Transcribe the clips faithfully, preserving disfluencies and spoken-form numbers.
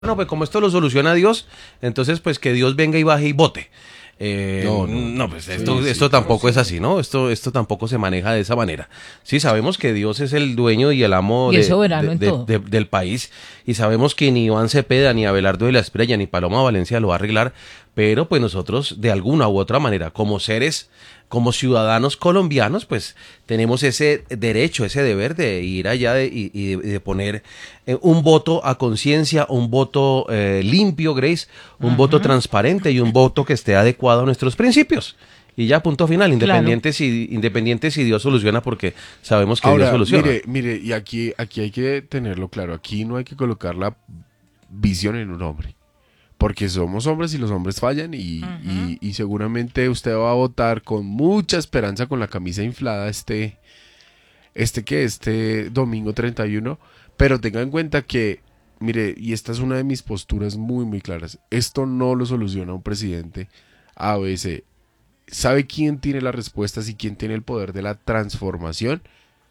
no, pues como esto lo soluciona Dios, entonces pues que Dios venga y baje y vote. Eh, no, no, no, pues esto, sí, esto sí, tampoco sí. es así, ¿no? Esto, esto tampoco se maneja de esa manera. Sí, sabemos que Dios es el dueño y el amo y de, el soberano de, en de, todo. De, del país, y sabemos que ni Iván Cepeda, ni Abelardo de la Espriella, ni Paloma Valencia lo va a arreglar, pero pues nosotros de alguna u otra manera, como seres, como ciudadanos colombianos, pues tenemos ese derecho, ese deber de ir allá de, y, y de, de poner eh, un voto a conciencia, un voto eh, limpio, Grace, un uh-huh. voto transparente y un voto que esté adecuado a nuestros principios. Y ya, punto final, independiente, claro. si, independiente si Dios soluciona, porque sabemos que Ahora, Dios soluciona. Mire, mire, y aquí, aquí hay que tenerlo claro, aquí no hay que colocar la visión en un hombre. Porque somos hombres y los hombres fallan y, uh-huh. y, y seguramente usted va a votar con mucha esperanza con la camisa inflada este, este que este domingo treinta y uno, pero tenga en cuenta que, mire, y esta es una de mis posturas muy muy claras, esto no lo soluciona un presidente A B C. ¿Sabe quién tiene las respuestas y quién tiene el poder de la transformación?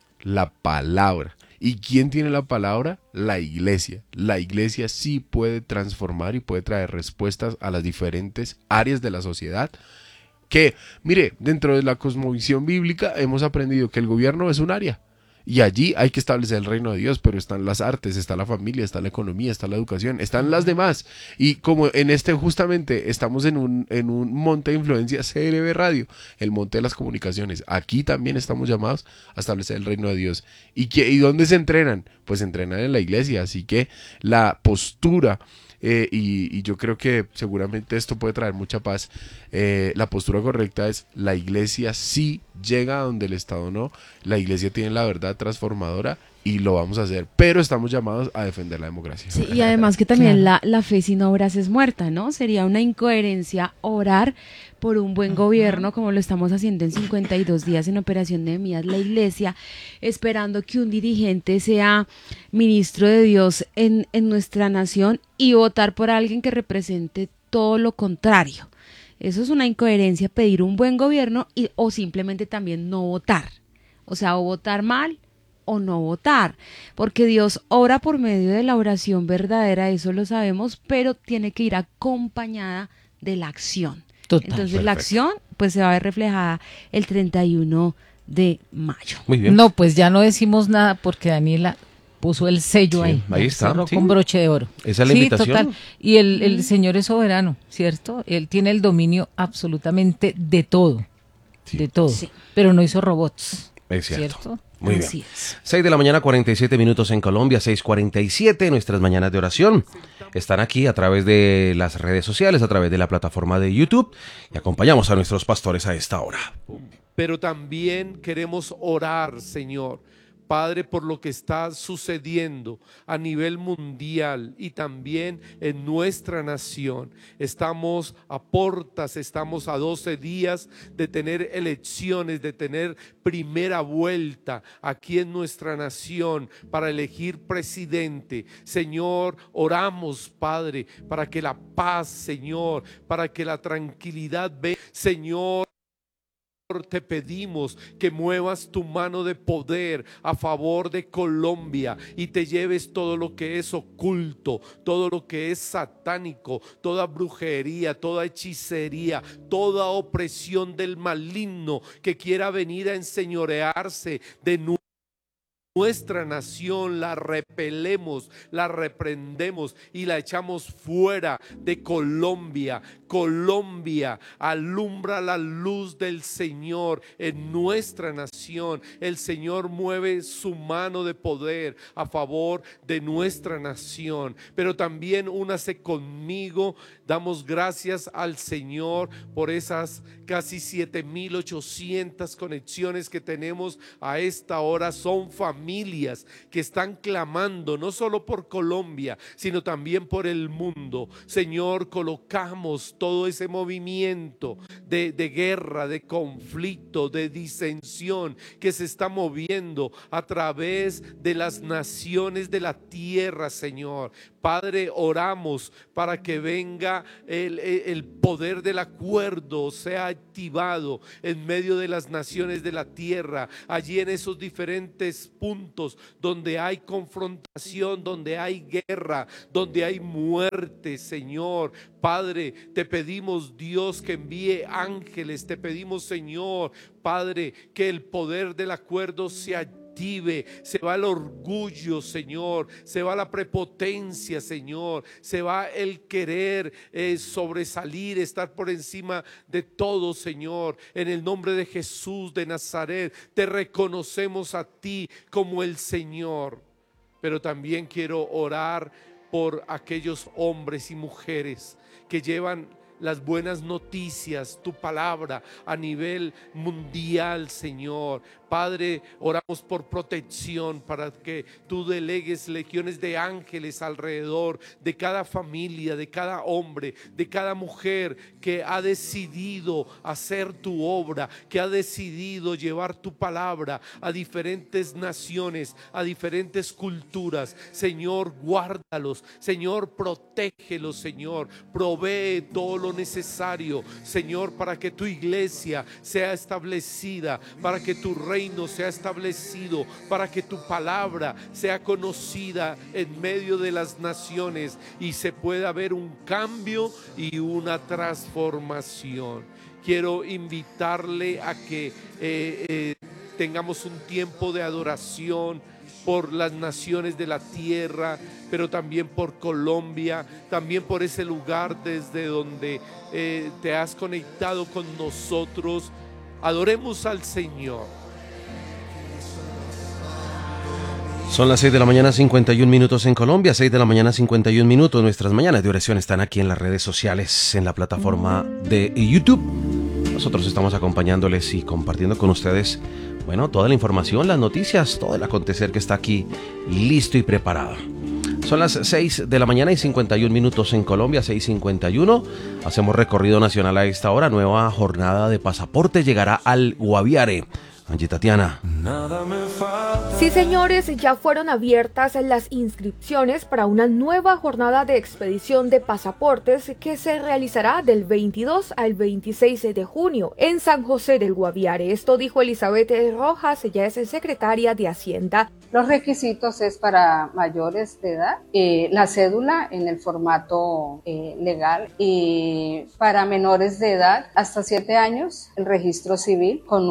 La palabra. ¿Y quién tiene la palabra? La iglesia. La iglesia sí puede transformar y puede traer respuestas a las diferentes áreas de la sociedad. Que, mire, dentro de la cosmovisión bíblica hemos aprendido que el gobierno es un área. Y allí hay que establecer el reino de Dios, pero están las artes, está la familia, está la economía, está la educación, están las demás. Y como en este justamente estamos en un, en un monte de influencia, C L B Radio, el monte de las comunicaciones. Aquí también estamos llamados a establecer el reino de Dios. ¿Y, que, y dónde se entrenan? Pues se entrenan en la iglesia, así que la postura... Eh, y, y yo creo que seguramente esto puede traer mucha paz. Eh, la postura correcta es: la iglesia sí llega a donde el Estado no. La iglesia tiene la verdad transformadora y lo vamos a hacer, pero estamos llamados a defender la democracia. Sí, y además que también claro. la, la fe sin obras es muerta, ¿no? Sería una incoherencia orar por un buen uh-huh. gobierno, como lo estamos haciendo en cincuenta y dos días en Operación Nehemías, la iglesia, esperando que un dirigente sea ministro de Dios en, en nuestra nación y votar por alguien que represente todo lo contrario. Eso es una incoherencia, pedir un buen gobierno y, o simplemente también no votar. O sea, o votar mal o no votar, porque Dios obra por medio de la oración verdadera, eso lo sabemos, pero tiene que ir acompañada de la acción. Total, Entonces perfecto. La acción pues se va a ver reflejada el treinta y uno de mayo. Muy bien. No, pues ya no decimos nada porque Daniela puso el sello sí, ahí. Ahí está. Cerró sí. con broche de oro. Esa es la sí, invitación. Total. Y el, el Señor es soberano, ¿cierto? Él tiene el dominio absolutamente de todo. Sí. De todo. Sí. Pero no hizo robots. Es cierto. ¿Cierto? Muy Así bien. Es. seis de la mañana, cuarenta y siete minutos en Colombia, seis cuarenta y siete, nuestras mañanas de oración. Están aquí a través de las redes sociales, a través de la plataforma de YouTube, y acompañamos a nuestros pastores a esta hora. Pero también queremos orar, Señor, Padre, por lo que está sucediendo a nivel mundial y también en nuestra nación. Estamos a portas, estamos a doce días de tener elecciones, de tener primera vuelta aquí en nuestra nación para elegir presidente. Señor, oramos, Padre, para que la paz, Señor, para que la tranquilidad venga, Señor. Te pedimos que muevas tu mano de poder a favor de Colombia y te lleves todo lo que es oculto, todo lo que es satánico, toda brujería, toda hechicería, toda opresión del maligno que quiera venir a enseñorearse de nuevo. Nuestra nación la repelemos, la reprendemos y la echamos fuera de Colombia. Colombia, alumbra la luz del Señor en nuestra nación. El Señor mueve su mano de poder a favor de nuestra nación. Pero también únase conmigo. Damos gracias al Señor por esas casi siete mil ochocientas conexiones que tenemos a esta hora. Son familias. Familias que están clamando no solo por Colombia, sino también por el mundo. Señor, colocamos todo ese movimiento de, de guerra, de conflicto, de disensión que se está moviendo a través de las naciones de la tierra, Señor. Padre, oramos para que venga el, el poder del acuerdo, sea activado en medio de las naciones de la tierra, allí en esos diferentes puntos donde hay confrontación, donde hay guerra, donde hay muerte, Señor. Padre, te pedimos, Dios, que envíe ángeles. Te pedimos, Señor, Padre, que el poder del acuerdo se active. Se va el orgullo, Señor, se va la prepotencia, Señor, se va el querer eh, sobresalir, estar por encima de todo, Señor. En el nombre de Jesús de Nazaret, te reconocemos a ti como el Señor. Pero también quiero orar por aquellos hombres y mujeres que llevan las buenas noticias, tu palabra a nivel mundial, Señor. Padre, oramos por protección, para que tú delegues legiones de ángeles alrededor de cada familia, de cada hombre, de cada mujer que ha decidido hacer tu obra, que ha decidido llevar tu palabra a diferentes naciones, a diferentes culturas. Señor, guárdalos, Señor, protégelos, Señor, provee todo lo necesario, Señor, para que tu iglesia sea establecida, para que tu reino sea establecido, para que tu palabra sea conocida en medio de las naciones y se pueda ver un cambio y una transformación. Quiero invitarle a que eh, eh, tengamos un tiempo de adoración por las naciones de la tierra, pero también por Colombia, también por ese lugar desde donde eh, te has conectado con nosotros. Adoremos al Señor. Son las seis de la mañana, cincuenta y un minutos en Colombia, seis de la mañana, cincuenta y un minutos. Nuestras mañanas de oración están aquí en las redes sociales, en la plataforma de YouTube. Nosotros estamos acompañándoles y compartiendo con ustedes, bueno, toda la información, las noticias, todo el acontecer que está aquí listo y preparado. Son las seis de la mañana y cincuenta y un minutos en Colombia, seis cincuenta y uno. Hacemos recorrido nacional a esta hora. Nueva jornada de pasaporte llegará al Guaviare. Angie Tatiana. Sí, señores, ya fueron abiertas las inscripciones para una nueva jornada de expedición de pasaportes que se realizará del veintidós al veintiséis de junio en San José del Guaviare. Esto dijo Elizabeth Rojas, ella es secretaria de Hacienda. Los requisitos es para mayores de edad, eh, la cédula en el formato eh, legal, y para menores de edad hasta siete años el registro civil con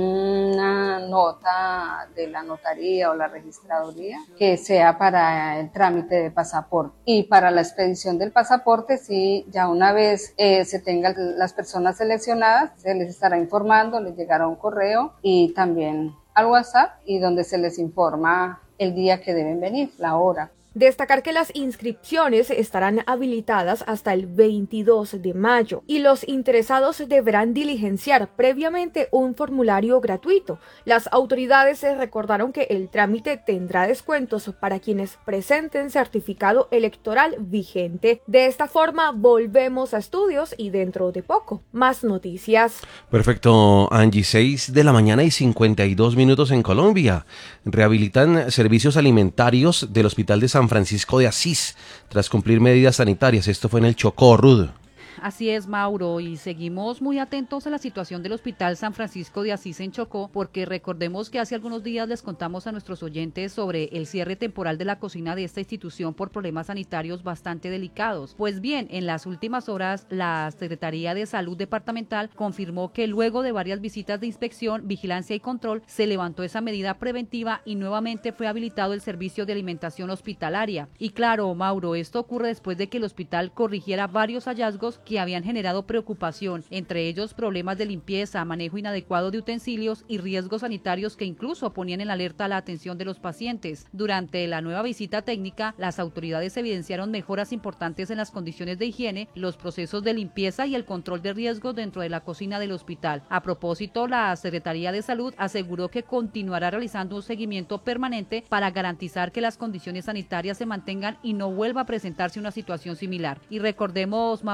una nota de la notaría o la registraduría que sea para el trámite de pasaporte. Y para la expedición del pasaporte, sí, ya una vez eh, se tengan las personas seleccionadas, se les estará informando, les llegará un correo y también al WhatsApp, y donde se les informa el día que deben venir, la hora. Destacar que las inscripciones estarán habilitadas hasta el veintidós de mayo y los interesados deberán diligenciar previamente un formulario gratuito. Las autoridades recordaron que el trámite tendrá descuentos para quienes presenten certificado electoral vigente. De esta forma volvemos a estudios y dentro de poco más noticias. Perfecto, Angie, seis de la mañana y cincuenta y dos minutos en Colombia. Rehabilitan servicios alimentarios del Hospital de San Francisco de Asís tras cumplir medidas sanitarias. Esto fue en el Chocó, Rudo. Así es, Mauro, y seguimos muy atentos a la situación del Hospital San Francisco de Asís en Chocó, porque recordemos que hace algunos días les contamos a nuestros oyentes sobre el cierre temporal de la cocina de esta institución por problemas sanitarios bastante delicados. Pues bien, en las últimas horas, la Secretaría de Salud Departamental confirmó que luego de varias visitas de inspección, vigilancia y control, se levantó esa medida preventiva y nuevamente fue habilitado el servicio de alimentación hospitalaria. Y claro, Mauro, esto ocurre después de que el hospital corrigiera varios hallazgos que habían generado preocupación, entre ellos problemas de limpieza, manejo inadecuado de utensilios y riesgos sanitarios que incluso ponían en alerta la atención de los pacientes. Durante la nueva visita técnica, las autoridades evidenciaron mejoras importantes en las condiciones de higiene, los procesos de limpieza y el control de riesgos dentro de la cocina del hospital. A propósito, la Secretaría de Salud aseguró que continuará realizando un seguimiento permanente para garantizar que las condiciones sanitarias se mantengan y no vuelva a presentarse una situación similar. Y recordemos, Mauro y oyentes,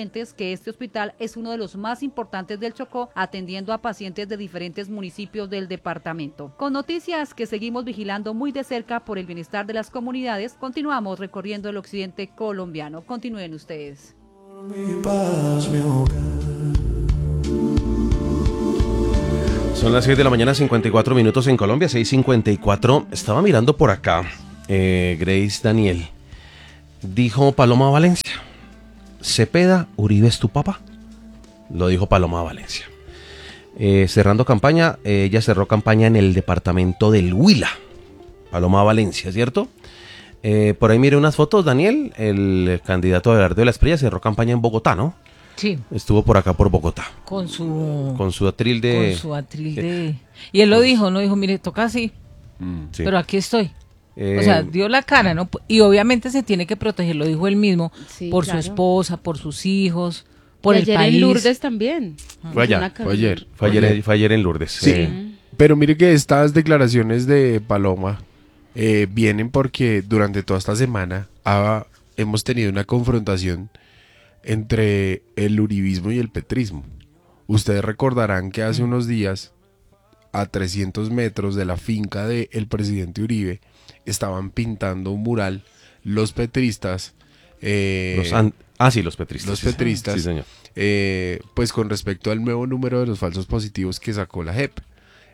oyentes que este hospital es uno de los más importantes del Chocó, atendiendo a pacientes de diferentes municipios del departamento. Con noticias que seguimos vigilando muy de cerca por el bienestar de las comunidades, continuamos recorriendo el occidente colombiano. Continúen ustedes. Son las seis de la mañana, cincuenta y cuatro minutos en Colombia, seis cincuenta y cuatro. Estaba mirando por acá, eh, Grace Daniel. Dijo Paloma Valencia, Cepeda, Uribe es tu papá. Lo dijo Paloma Valencia. Eh, cerrando campaña, eh, ella cerró campaña en el departamento del Huila. Paloma Valencia, ¿cierto? Eh, por ahí mire unas fotos, Daniel, el candidato de Abelardo de la Espriella cerró campaña en Bogotá, ¿no? Sí. Estuvo por acá por Bogotá. Con su... Con su atril de... Con su atril de... Y él lo dijo, ¿no? Dijo, mire, toca así, Mm, sí. pero aquí estoy. Eh, O sea, dio la cara, ¿no? Y obviamente se tiene que proteger, lo dijo él mismo, Sí, por claro. su esposa, por sus hijos, por Y el ayer país. en Lourdes también. Fue allá, Una Fue cabina. ayer. Fue ayer, fue ayer en Lourdes. Sí. Eh, Pero mire que estas declaraciones de Paloma eh, vienen porque durante toda esta semana ha- hemos tenido una confrontación entre el uribismo y el petrismo. Ustedes recordarán que hace unos días, a trescientos metros de la finca del presidente Uribe, estaban pintando un mural los petristas. eh, los an- ah, sí, los petristas. los sí, sí. petristas. Sí, señor. eh, pues con respecto al nuevo número de los falsos positivos que sacó la J E P.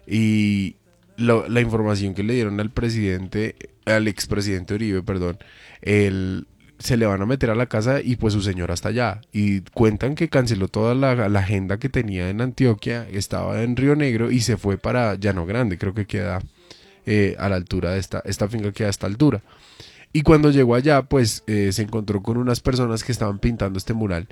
Y lo- la información que le dieron al presidente, al expresidente Uribe, perdón, el, se le van a meter a la casa y pues su señora está allá. Y cuentan que canceló toda la, la agenda que tenía en Antioquia, estaba en Río Negro y se fue para Llano Grande, creo que queda eh, a la altura de esta, esta finca queda a esta altura. Y cuando llegó allá, pues eh, se encontró con unas personas que estaban pintando este mural.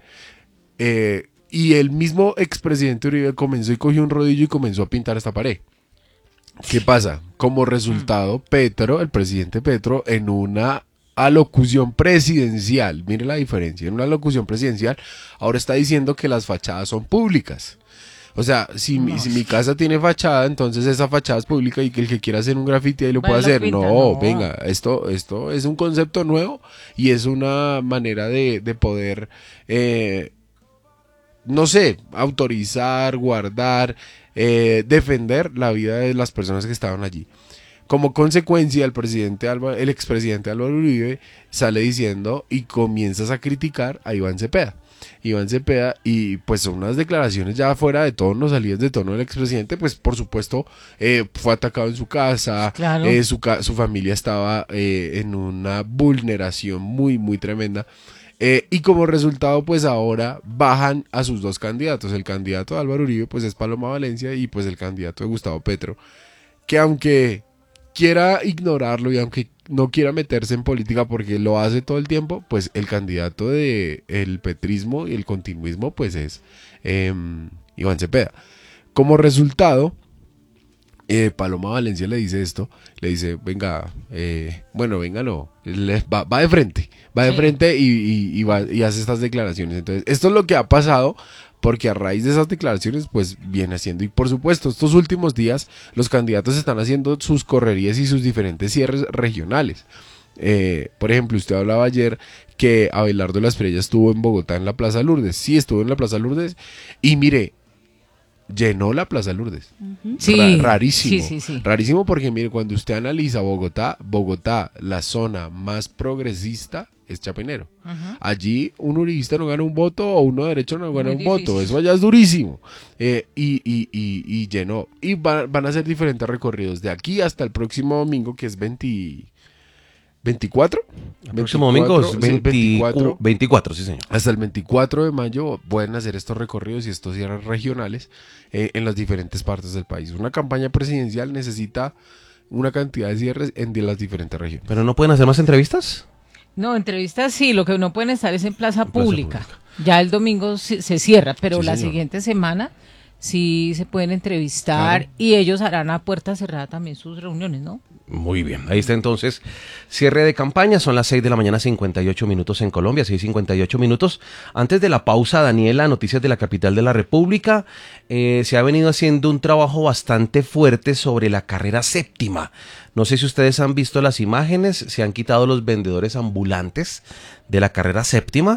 Eh, y el mismo expresidente Uribe comenzó y cogió un rodillo y comenzó a pintar esta pared. ¿Qué pasa? Como resultado, Petro, el presidente Petro, en una alocución presidencial, mire la diferencia, en una alocución presidencial, ahora está diciendo que las fachadas son públicas. O sea, si, mi, si mi casa tiene fachada, entonces esa fachada es pública y que el que quiera hacer un grafiti ahí lo Va y puede lo hacer. pinta, No, no. venga, esto, esto es un concepto nuevo y es una manera de, de poder, eh, no sé, autorizar, guardar, eh, defender la vida de las personas que estaban allí. Como consecuencia, el presidente Álvaro, el expresidente Álvaro Uribe sale diciendo y comienzas a criticar a Iván Cepeda. Iván Cepeda, y pues son unas declaraciones ya fuera de tono, salidas de tono del expresidente, pues por supuesto eh, fue atacado en su casa, Claro. eh, su, ca- su familia estaba eh, en una vulneración muy, muy tremenda. Eh, y como resultado, pues ahora bajan a sus dos candidatos. El candidato de Álvaro Uribe, pues es Paloma Valencia, y pues el candidato de Gustavo Petro, que aunque quiera ignorarlo y aunque no quiera meterse en política porque lo hace todo el tiempo, pues el candidato de el petrismo y el continuismo pues es eh, Iván Cepeda. Como resultado, eh, Paloma Valencia le dice esto, le dice, venga, eh, bueno, venga, no, le- va, va de frente, va de Sí. frente y, y- y va- y hace estas declaraciones. Entonces, esto es lo que ha pasado, porque a raíz de esas declaraciones, pues viene haciendo, y por supuesto, estos últimos días, los candidatos están haciendo sus correrías y sus diferentes cierres regionales. Eh, por ejemplo, usted hablaba ayer que Abelardo de la Espriella estuvo en Bogotá en la Plaza Lourdes. Sí, estuvo en la Plaza Lourdes, y mire, llenó la Plaza Lourdes. Sí. Ra- rarísimo. Sí, sí, sí. Rarísimo porque, mire, cuando usted analiza Bogotá, Bogotá, la zona más progresista es Chapinero. Ajá. Allí un uribista no gana un voto o uno derecho no gana Muy un voto. difícil. Eso allá es durísimo. Eh, y, y, y, y llenó. Y va- van a ser diferentes recorridos de aquí hasta el próximo domingo, que es veinte, veinticuatro. El próximo domingo es Sí, veinte veinticuatro. veinticuatro, sí, señor. Hasta el veinticuatro de mayo pueden hacer estos recorridos y estos cierres regionales eh, en las diferentes partes del país. Una campaña presidencial necesita una cantidad de cierres en de las diferentes regiones. ¿Pero no pueden hacer más entrevistas? No, entrevistas sí, lo que no pueden estar es en plaza, En plaza pública. pública. Ya el domingo se, se cierra, pero Sí, la señor. siguiente semana sí se pueden entrevistar Claro. y ellos harán a puerta cerrada también sus reuniones, ¿no? Muy bien, ahí está entonces, cierre de campaña, son las seis de la mañana, cincuenta y ocho minutos en Colombia, seis cincuenta y ocho minutos. Antes de la pausa, Daniela, noticias de la capital de la República, eh, se ha venido haciendo un trabajo bastante fuerte sobre la carrera séptima. No sé si ustedes han visto las imágenes, se han quitado los vendedores ambulantes de la carrera séptima.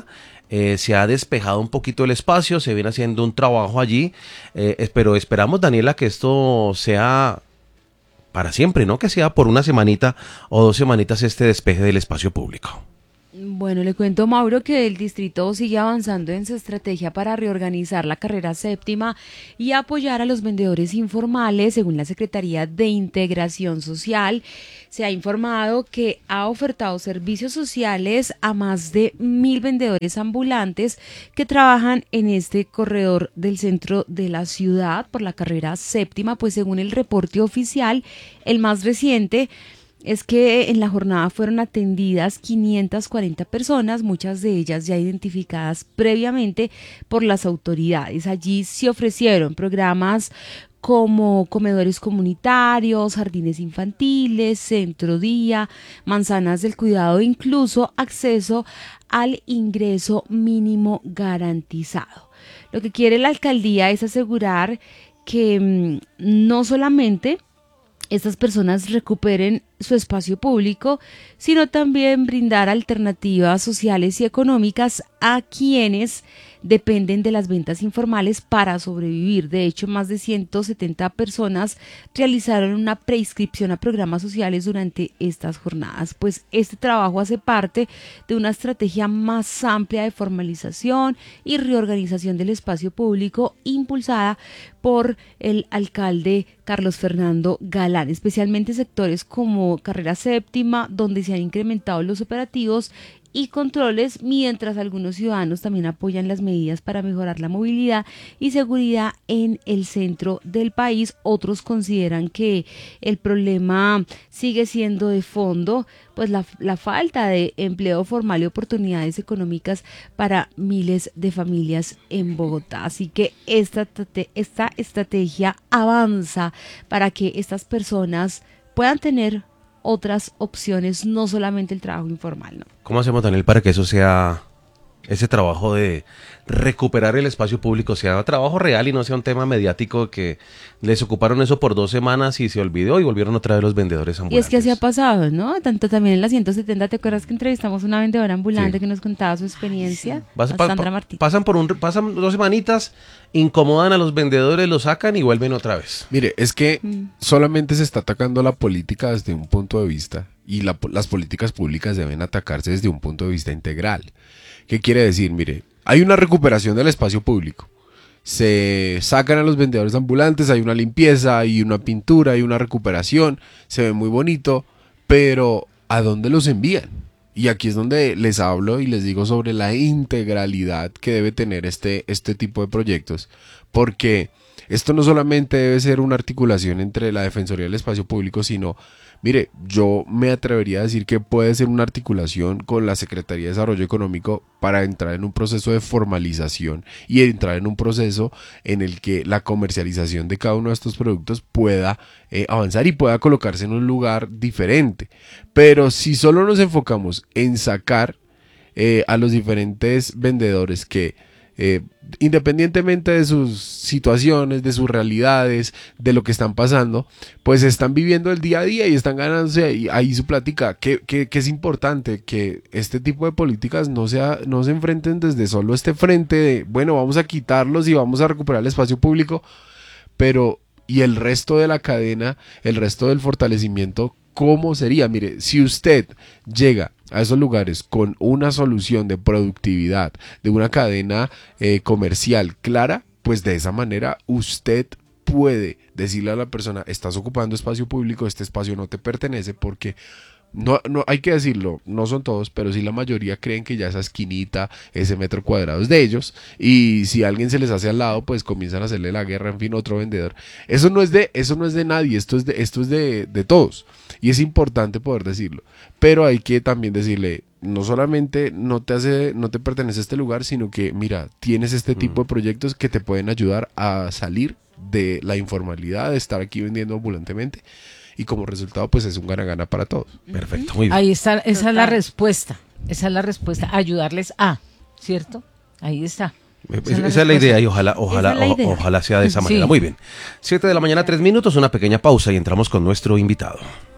eh, se ha despejado un poquito el espacio, se viene haciendo un trabajo allí, eh, pero esperamos, Daniela, que esto sea para siempre, ¿no? Que sea por una semanita o dos semanitas este despeje del espacio público. Bueno, le cuento, Mauro, que el distrito sigue avanzando en su estrategia para reorganizar la carrera séptima y apoyar a los vendedores informales. Según la Secretaría de Integración Social, se ha informado que ha ofertado servicios sociales a más de mil vendedores ambulantes que trabajan en este corredor del centro de la ciudad por la carrera séptima. Pues según el reporte oficial, el más reciente, es que en la jornada fueron atendidas quinientas cuarenta personas, muchas de ellas ya identificadas previamente por las autoridades. Allí se ofrecieron programas como comedores comunitarios, jardines infantiles, centro día, manzanas del cuidado e incluso acceso al ingreso mínimo garantizado. Lo que quiere la alcaldía es asegurar que mmm, no solamente estas personas recuperen su espacio público, sino también brindar alternativas sociales y económicas a quienes dependen de las ventas informales para sobrevivir. De hecho, más de ciento setenta personas realizaron una preinscripción a programas sociales durante estas jornadas. Pues este trabajo hace parte de una estrategia más amplia de formalización y reorganización del espacio público impulsada por el alcalde Carlos Fernando Galán, especialmente sectores como carrera séptima, donde se han incrementado los operativos y controles, mientras algunos ciudadanos también apoyan las medidas para mejorar la movilidad y seguridad en el centro del país. Otros consideran que el problema sigue siendo de fondo, pues la, la falta de empleo formal y oportunidades económicas para miles de familias en Bogotá. Así que esta, esta estrategia avanza para que estas personas puedan tener otras opciones, no solamente el trabajo informal, ¿no? ¿Cómo hacemos, Daniel, para que eso sea, ese trabajo de recuperar el espacio público, sea trabajo real y no sea un tema mediático que les ocuparon eso por dos semanas y se olvidó y volvieron otra vez los vendedores ambulantes? Y es que así ha pasado, ¿no? Tanto también en la ciento setenta, ¿te acuerdas que entrevistamos a una vendedora ambulante sí. que nos contaba su experiencia? Ay, sí. Vas, pa, pa, pasan por un, pasan dos semanitas, incomodan a los vendedores, los sacan y vuelven otra vez. Mire, es que mm. solamente se está atacando la política desde un punto de vista y la, las políticas públicas deben atacarse desde un punto de vista integral. ¿Qué quiere decir? Mire, hay una recuperación del espacio público. Se sacan a los vendedores ambulantes, hay una limpieza, hay una pintura, hay una recuperación, se ve muy bonito, pero ¿a dónde los envían? Y aquí es donde les hablo y les digo sobre la integralidad que debe tener este, este tipo de proyectos, porque esto no solamente debe ser una articulación entre la Defensoría del Espacio Público, sino, mire, yo me atrevería a decir que puede ser una articulación con la Secretaría de Desarrollo Económico para entrar en un proceso de formalización y entrar en un proceso en el que la comercialización de cada uno de estos productos pueda eh, avanzar y pueda colocarse en un lugar diferente. Pero si solo nos enfocamos en sacar eh, a los diferentes vendedores que Eh, independientemente de sus situaciones, de sus realidades, de lo que están pasando, pues están viviendo el día a día y están ganándose ahí, ahí su plática, que, que, que es importante que este tipo de políticas no, sea, no se enfrenten desde solo este frente de, bueno, vamos a quitarlos y vamos a recuperar el espacio público, pero y el resto de la cadena, el resto del fortalecimiento, ¿cómo sería? Mire, si usted llega a esos lugares con una solución de productividad, de una cadena eh, comercial clara, pues de esa manera usted puede decirle a la persona, estás ocupando espacio público, este espacio no te pertenece, porque no, no hay que decirlo, no son todos, pero sí la mayoría creen que ya esa esquinita, ese metro cuadrado es de ellos, y si alguien se les hace al lado, pues comienzan a hacerle la guerra, en fin, otro vendedor. Eso no es de, eso no es de nadie, esto es de, esto es de, de todos, y es importante poder decirlo, pero hay que también decirle, no solamente no te hace, no te pertenece a este lugar, sino que, mira, tienes este tipo de proyectos que te pueden ayudar a salir de la informalidad, de estar aquí vendiendo ambulantemente, y como resultado pues es un gana-gana para todos. Perfecto, muy bien. Ahí está, esa Total. es la respuesta, esa es la respuesta, ayudarles a, ¿cierto? Ahí está. Esa, esa es la, es la idea y ojalá, ojalá, es idea. O, ojalá sea de esa manera. Sí. Muy bien. Siete de la mañana, tres minutos, una pequeña pausa y entramos con nuestro invitado.